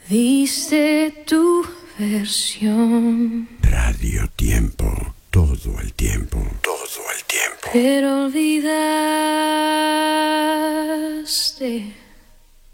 Diste tu versión. Radio Tiempo, todo el tiempo, todo el tiempo. Pero olvidar